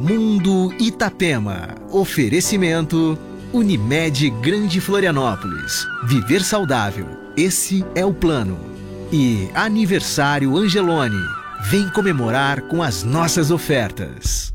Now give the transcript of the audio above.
Mundo Itapema. Oferecimento Unimed Grande Florianópolis. Viver saudável. Esse é o plano. E Aniversário Angeloni. Vem comemorar com as nossas ofertas.